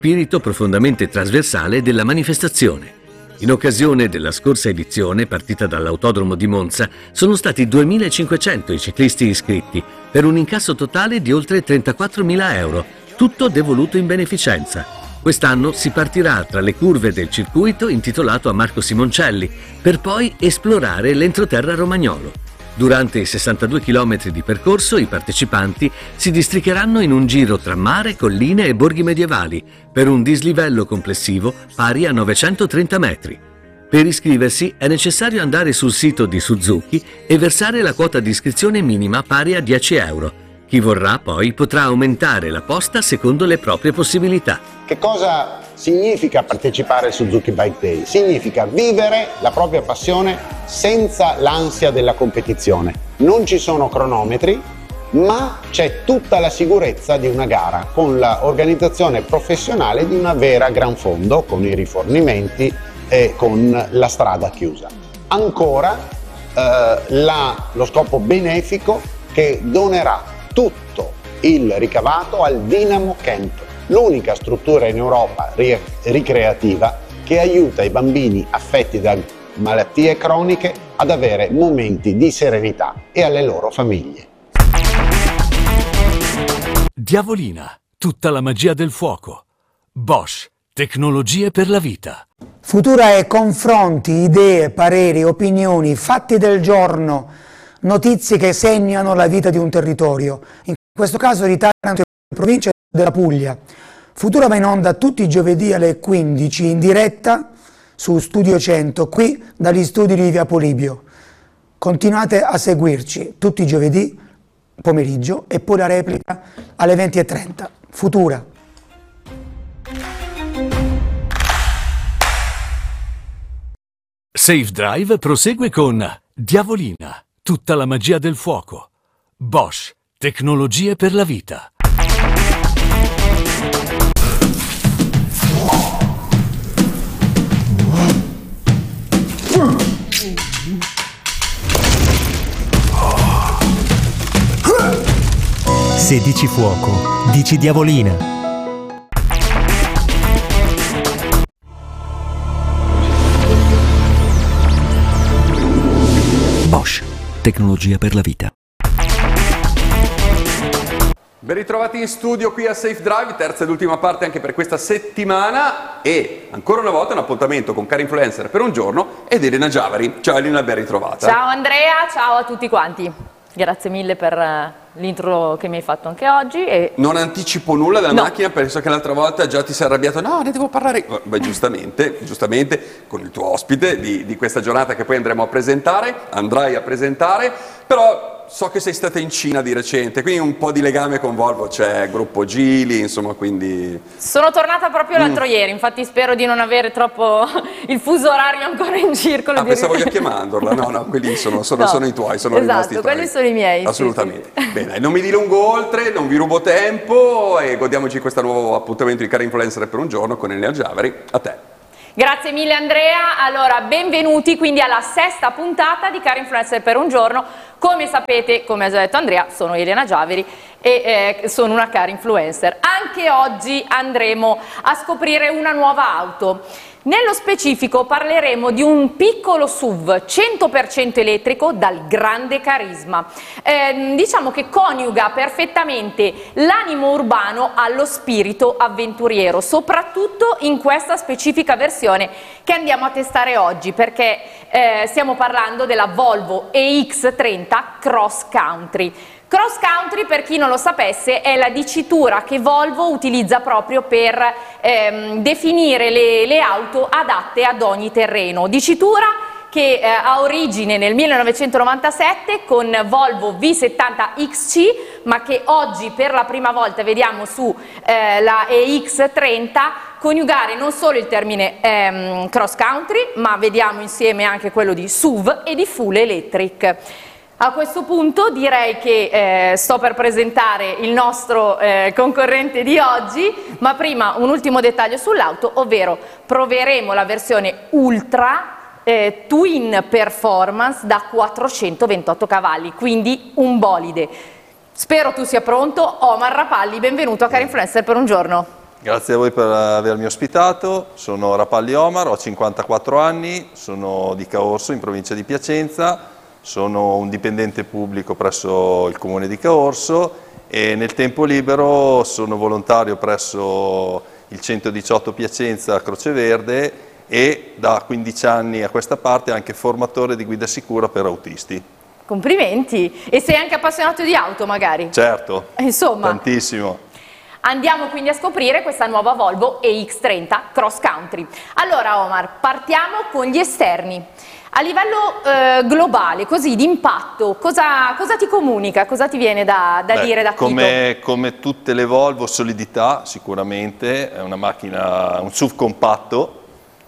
spirito profondamente trasversale della manifestazione. In occasione della scorsa edizione, partita dall'Autodromo di Monza, sono stati 2.500 i ciclisti iscritti, per un incasso totale di oltre 34.000 euro, tutto devoluto in beneficenza. Quest'anno si partirà tra le curve del circuito intitolato a Marco Simoncelli, per poi esplorare l'entroterra romagnolo. Durante i 62 km di percorso i partecipanti si districheranno in un giro tra mare, colline e borghi medievali, per un dislivello complessivo pari a 930 metri. Per iscriversi è necessario andare sul sito di Suzuki e versare la quota di iscrizione minima pari a 10 euro. Chi vorrà poi potrà aumentare la posta secondo le proprie possibilità. Che cosa significa partecipare al Suzuki Bike Day? Significa vivere la propria passione senza l'ansia della competizione. Non ci sono cronometri, ma c'è tutta la sicurezza di una gara, con l'organizzazione professionale di una vera gran fondo, con i rifornimenti e con la strada chiusa. Ancora lo scopo benefico che donerà tutto il ricavato al Dynamo Camp, l'unica struttura in Europa ricreativa che aiuta i bambini affetti da malattie croniche ad avere momenti di serenità e alle loro famiglie. Diavolina, tutta la magia del fuoco. Bosch, tecnologie per la vita. Futura è confronti, idee, pareri, opinioni, fatti del giorno, notizie che segnano la vita di un territorio, in questo caso di Taranto e provincia della Puglia. Futura va in onda tutti i giovedì alle 15 in diretta su Studio 100, qui dagli studi di Via Polibio. Continuate a seguirci tutti i giovedì pomeriggio e poi la replica alle 20:30. Futura. Safe Drive prosegue con Diavolina, tutta la magia del fuoco. Bosch, tecnologie per la vita. Se dici fuoco, dici diavolina. Bosch, tecnologia per la vita. Ben ritrovati in studio qui a Safe Drive, terza ed ultima parte anche per questa settimana e ancora una volta un appuntamento con Car Influencer per un giorno ed Elena Giavari. Ciao Elena, ben ritrovata. Ciao Andrea, ciao a tutti quanti. Grazie mille per l'intro che mi hai fatto anche oggi. E... Non anticipo nulla dalla macchina perché so che l'altra volta già ti sei arrabbiato. No, ne devo parlare. Beh, giustamente, con il tuo ospite di questa giornata che poi andrai a presentare, però so che sei stata in Cina di recente, quindi un po' di legame con Volvo c'è, gruppo Geely, insomma, quindi... Sono tornata proprio l'altro ieri, infatti spero di non avere troppo il fuso orario ancora in circolo. Ah, pensavo che a chiamandola, no, quelli sono i tuoi, sono rimasti i tuoi. Quelli sono i miei. Assolutamente. Sì. Bene, non mi dilungo oltre, non vi rubo tempo e godiamoci questo nuovo appuntamento di Car Influencer per un giorno con Elena Giavari. A te. Grazie mille Andrea, allora benvenuti quindi alla sesta puntata di Car Influencer per un giorno. Come sapete, come ha già detto Andrea, sono Elena Giavari e sono una Car Influencer. Anche oggi andremo a scoprire una nuova auto. Nello specifico parleremo di un piccolo SUV 100% elettrico dal grande carisma. Diciamo che coniuga perfettamente l'animo urbano allo spirito avventuriero, soprattutto in questa specifica versione che andiamo a testare oggi, perché stiamo parlando della Volvo EX30 Cross Country. Cross Country, per chi non lo sapesse, è la dicitura che Volvo utilizza proprio per definire le auto adatte ad ogni terreno. Dicitura che ha origine nel 1997 con Volvo V70 XC, ma che oggi per la prima volta vediamo su la EX30 coniugare non solo il termine cross country, ma vediamo insieme anche quello di SUV e di full electric. A questo punto direi che sto per presentare il nostro concorrente di oggi, ma prima un ultimo dettaglio sull'auto, ovvero proveremo la versione Ultra Twin Performance da 428 cavalli, quindi un bolide. Spero tu sia pronto. Omar Rapalli, benvenuto a Car Influencer per un giorno. Grazie a voi per avermi ospitato. Sono Rapalli Omar, ho 54 anni, sono di Caorso in provincia di Piacenza, sono un dipendente pubblico presso il comune di Caorso e nel tempo libero sono volontario presso il 118 Piacenza Croce Verde e da 15 anni a questa parte anche formatore di guida sicura per autisti. Complimenti! E sei anche appassionato di auto magari? Certo, insomma, tantissimo. Andiamo quindi a scoprire questa nuova Volvo EX30 Cross Country. Allora Omar, partiamo con gli esterni. A livello globale, così di impatto, cosa ti comunica? Cosa ti viene da dire da Tito? Come tutte le Volvo, solidità sicuramente, è una macchina, un SUV compatto,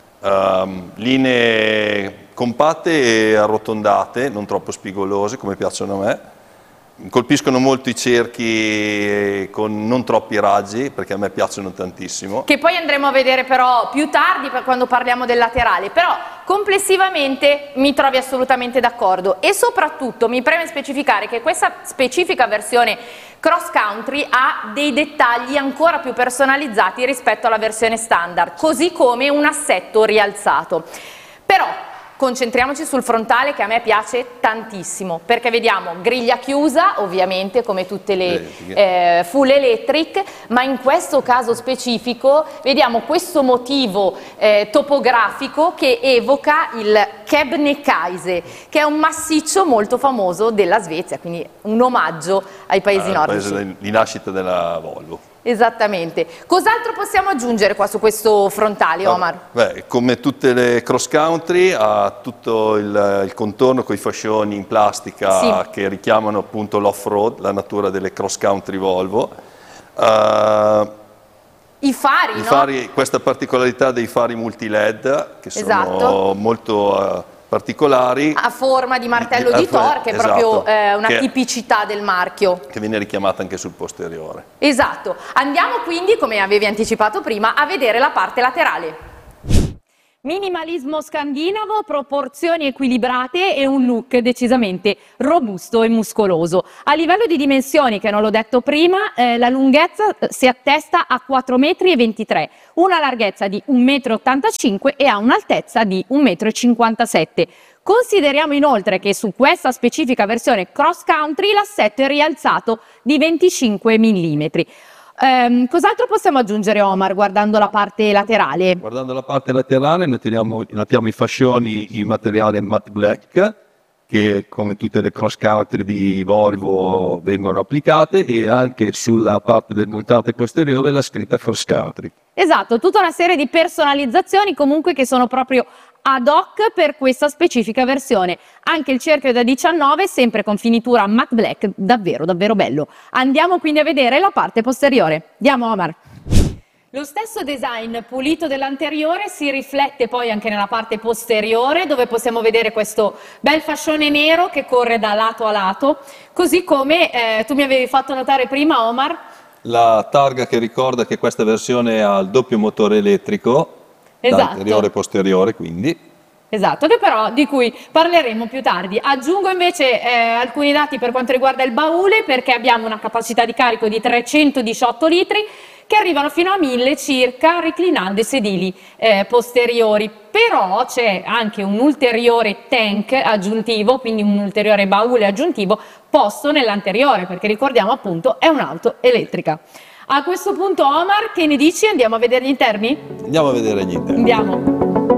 linee compatte e arrotondate, non troppo spigolose come piacciono a me. Colpiscono molto i cerchi con non troppi raggi, perché a me piacciono tantissimo. Che poi andremo a vedere però più tardi quando parliamo del laterale, però complessivamente mi trovi assolutamente d'accordo e soprattutto mi preme specificare che questa specifica versione Cross Country ha dei dettagli ancora più personalizzati rispetto alla versione standard, così come un assetto rialzato. Però concentriamoci sul frontale che a me piace tantissimo, perché vediamo griglia chiusa, ovviamente come tutte le full electric, ma in questo caso specifico vediamo questo motivo topografico che evoca il Kebnekaise, che è un massiccio molto famoso della Svezia, quindi un omaggio ai paesi nordici. Paese di nascita della Volvo. Esattamente. Cos'altro possiamo aggiungere qua su questo frontale, Omar? Beh, come tutte le cross country ha tutto il contorno con i fascioni in plastica che richiamano appunto l'off-road, la natura delle cross country Volvo. I fari, fari, questa particolarità dei fari multi-LED che sono molto particolari. A forma di martello di Thor, che è proprio una tipicità del marchio. Che viene richiamata anche sul posteriore. Esatto. Andiamo quindi, come avevi anticipato prima, a vedere la parte laterale. Minimalismo scandinavo, proporzioni equilibrate e un look decisamente robusto e muscoloso. A livello di dimensioni, che non l'ho detto prima, la lunghezza si attesta a 4,23 m, una larghezza di 1,85 m e ha un'altezza di 1,57 m. Consideriamo inoltre che su questa specifica versione cross country l'assetto è rialzato di 25 mm. Cos'altro possiamo aggiungere, Omar, guardando la parte laterale? Guardando la parte laterale notiamo i fascioni in materiale matte black che come tutte le cross country di Volvo vengono applicate e anche sulla parte del montante posteriore la scritta cross country. Esatto, tutta una serie di personalizzazioni comunque che sono proprio ad hoc per questa specifica versione. Anche il cerchio da 19 sempre con finitura matte black, davvero davvero bello. Andiamo quindi a vedere la parte posteriore. Andiamo, Omar. Lo stesso design pulito dell'anteriore si riflette poi anche nella parte posteriore, dove possiamo vedere questo bel fascione nero che corre da lato a lato, così come tu mi avevi fatto notare prima, Omar. La targa che ricorda che questa versione ha il doppio motore elettrico, anteriore e posteriore quindi. Esatto, che però di cui parleremo più tardi. Aggiungo invece alcuni dati per quanto riguarda il baule, perché abbiamo una capacità di carico di 318 litri che arrivano fino a 1000 circa reclinando i sedili posteriori. Però c'è anche un ulteriore tank aggiuntivo, quindi un ulteriore baule aggiuntivo posto nell'anteriore, perché ricordiamo appunto è un'auto elettrica. A questo punto, Omar, che ne dici? Andiamo a vedere gli interni? Andiamo a vedere gli interni. Andiamo.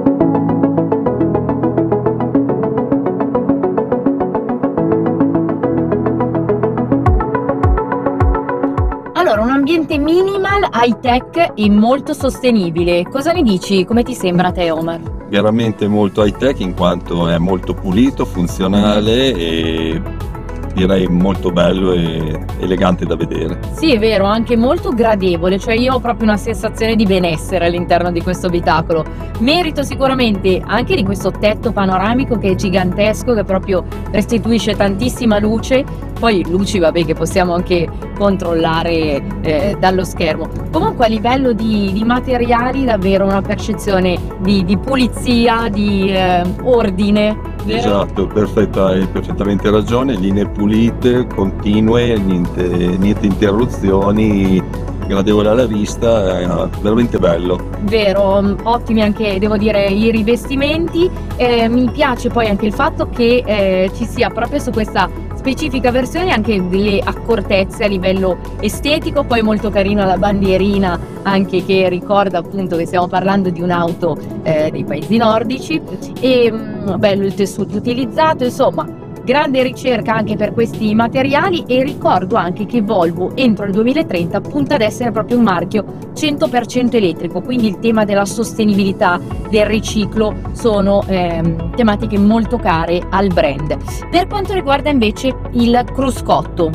Allora, un ambiente minimal, high tech e molto sostenibile. Cosa ne dici? Come ti sembra a te, Omar? Veramente molto high tech in quanto è molto pulito, funzionale e direi molto bello e elegante da vedere. Sì, è vero, anche molto gradevole, cioè io ho proprio una sensazione di benessere all'interno di questo abitacolo. Merito sicuramente anche di questo tetto panoramico che è gigantesco, che proprio restituisce tantissima luce, poi luci vabbè che possiamo anche controllare dallo schermo. Comunque a livello di materiali davvero una percezione di pulizia, di ordine. Esatto, hai perfettamente ragione, linee pulite, continue, niente interruzioni, gradevole alla vista, è veramente bello. Vero, ottimi anche, devo dire, i rivestimenti. Mi piace poi anche il fatto che ci sia proprio su questa specifica versione anche delle accortezze a livello estetico, poi molto carina la bandierina anche che ricorda appunto che stiamo parlando di un'auto dei paesi nordici, e bello il tessuto utilizzato, insomma grande ricerca anche per questi materiali. E ricordo anche che Volvo entro il 2030 punta ad essere proprio un marchio 100% elettrico, quindi il tema della sostenibilità, del riciclo sono tematiche molto care al brand. Per quanto riguarda invece il cruscotto,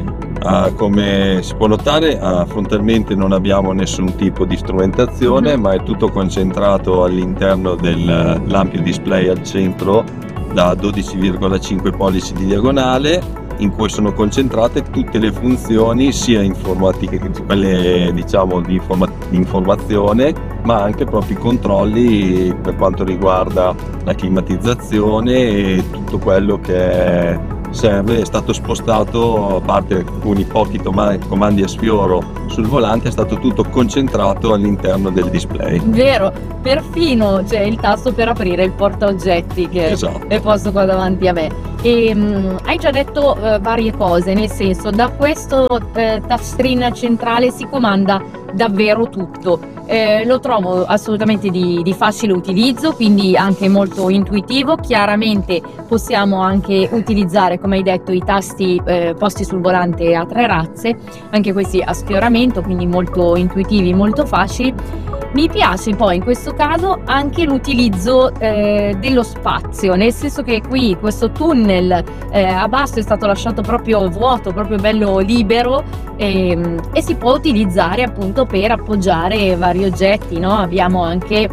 come si può notare, frontalmente non abbiamo nessun tipo di strumentazione, ma è tutto concentrato all'interno dell'ampio display al centro da 12,5 pollici di diagonale, in cui sono concentrate tutte le funzioni sia informatiche che quelle diciamo di informazione, ma anche proprio i controlli per quanto riguarda la climatizzazione e tutto quello che serve. È stato spostato, a parte alcuni pochi comandi a sfioro sul volante, è stato tutto concentrato all'interno del display. vero, perfino c'è il tasto per aprire il portaoggetti che Esatto. è posto qua davanti a me. E hai già detto varie cose, nel senso, da questo touchscreen centrale si comanda davvero tutto. Lo trovo assolutamente di facile utilizzo, quindi anche molto intuitivo. Chiaramente possiamo anche utilizzare, come hai detto, i tasti posti sul volante a 3 razze, anche questi a sfioramento, quindi molto intuitivi, molto facili. Mi piace poi in questo caso anche l'utilizzo dello spazio, nel senso che qui questo tunnel a basso è stato lasciato proprio vuoto, proprio bello libero, e si può utilizzare appunto per appoggiare vari oggetti, no? Abbiamo anche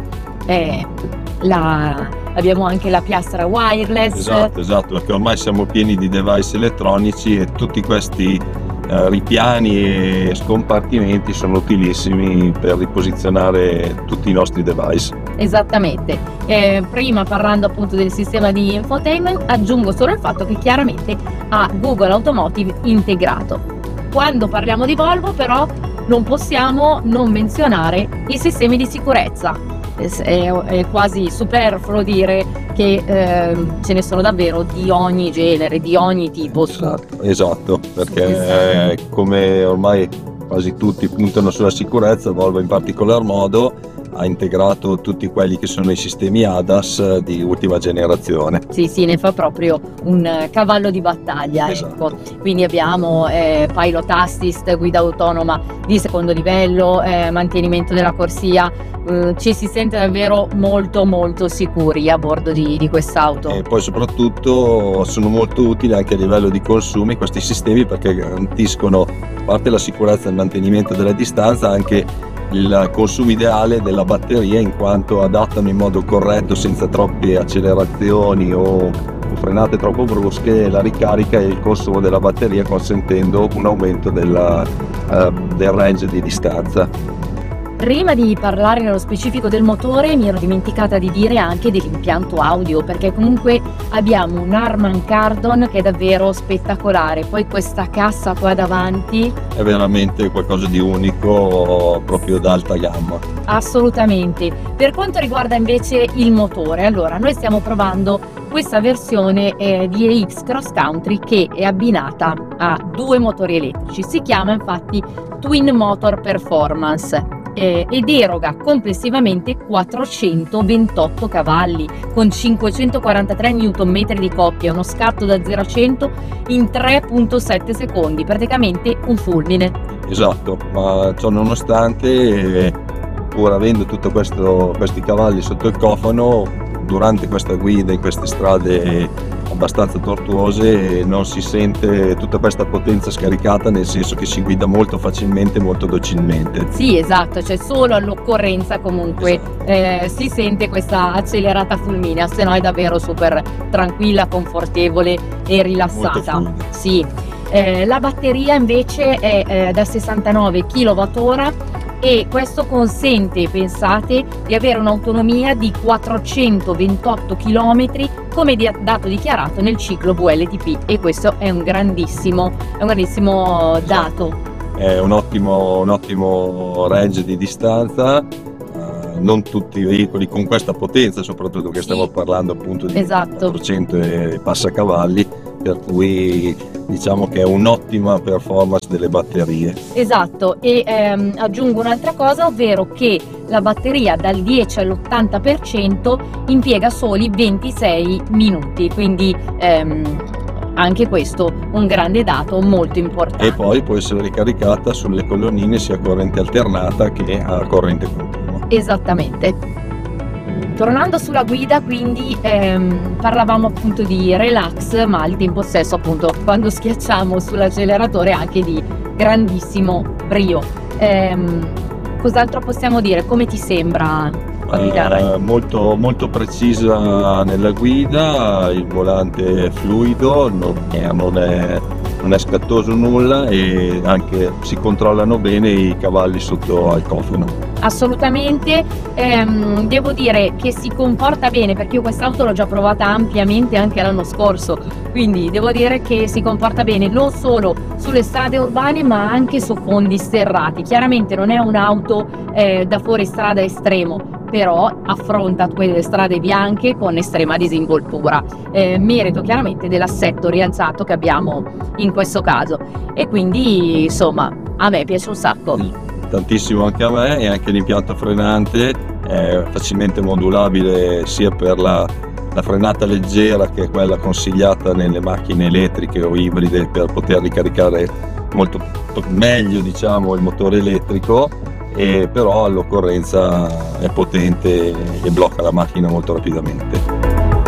la piastra wireless. Esatto, perché ormai siamo pieni di device elettronici e tutti questi ripiani e scompartimenti sono utilissimi per riposizionare tutti i nostri device. Esattamente. Prima parlando appunto del sistema di infotainment, aggiungo solo il fatto che chiaramente ha Google Automotive integrato. Quando parliamo di Volvo però non possiamo non menzionare i sistemi di sicurezza. È quasi superfluo dire che ce ne sono davvero di ogni genere, di ogni tipo. Esatto, perché come ormai quasi tutti puntano sulla sicurezza, Volvo in particolar modo ha integrato tutti quelli che sono i sistemi ADAS di ultima generazione. Sì, ne fa proprio un cavallo di battaglia. Esatto. Ecco. Quindi abbiamo pilot assist, guida autonoma di secondo livello, mantenimento della corsia. Ci si sente davvero molto sicuri a bordo di quest'auto. E poi soprattutto sono molto utili anche a livello di consumi questi sistemi, perché garantiscono, a parte la sicurezza e il mantenimento della distanza, anche il consumo ideale della batteria, in quanto adattano in modo corretto, senza troppe accelerazioni o frenate troppo brusche, la ricarica e il consumo della batteria, consentendo un aumento del range di distanza. Prima di parlare nello specifico del motore mi ero dimenticata di dire anche dell'impianto audio, perché comunque abbiamo un Harman Kardon che è davvero spettacolare, poi questa cassa qua davanti È veramente qualcosa di unico, proprio d'alta gamma. assolutamente. Per quanto riguarda invece il motore, allora noi stiamo provando questa versione di EX Cross Country che è abbinata a 2 motori elettrici, si chiama infatti Twin Motor Performance. Ed eroga complessivamente 428 cavalli con 543 Nm di coppia, uno scatto da 0 a 100 in 3.7 secondi, praticamente un fulmine. Esatto, ma ciò nonostante, pur avendo tutti questi cavalli sotto il cofano, durante questa guida in queste strade abbastanza tortuose non si sente tutta questa potenza scaricata, nel senso che si guida molto facilmente, molto docilmente. Sì, esatto, cioè solo all'occorrenza comunque si sente questa accelerata fulminea, se no è davvero super tranquilla, confortevole e rilassata. Molto fluida. Sì. La batteria invece è da 69 kWh e questo consente, pensate, di avere un'autonomia di 428 km come dato dichiarato nel ciclo VLTP, e questo è un grandissimo dato. è un ottimo range di distanza. Non tutti i veicoli con questa potenza, soprattutto che stiamo parlando appunto di Esatto. 400 e passacavalli, per cui diciamo che è un'ottima performance delle batterie. Esatto, e aggiungo un'altra cosa, ovvero che la batteria dal 10 all'80% impiega soli 26 minuti, quindi anche questo un grande dato molto importante. E poi può essere ricaricata sulle colonnine sia a corrente alternata che a corrente continua. Esattamente. Tornando sulla guida, quindi parlavamo appunto di relax, ma al tempo stesso appunto quando schiacciamo sull'acceleratore anche di grandissimo brio. Cos'altro possiamo dire? Come ti sembra a guidare? Molto precisa nella guida, il volante è fluido, non è scattoso nulla, e anche si controllano bene i cavalli sotto al cofano. Assolutamente, devo dire che si comporta bene, perché io quest'auto l'ho già provata ampiamente anche l'anno scorso, quindi devo dire che si comporta bene non solo sulle strade urbane ma anche su fondi sterrati. Chiaramente non è un'auto da fuoristrada estremo, però affronta quelle strade bianche con estrema disinvoltura, merito chiaramente dell'assetto rialzato che abbiamo in questo caso, e quindi insomma a me piace un sacco. Tantissimo anche a me, e anche l'impianto frenante è facilmente modulabile sia per la frenata leggera, che è quella consigliata nelle macchine elettriche o ibride per poter ricaricare molto meglio, diciamo, il motore elettrico, e però all'occorrenza è potente e blocca la macchina molto rapidamente.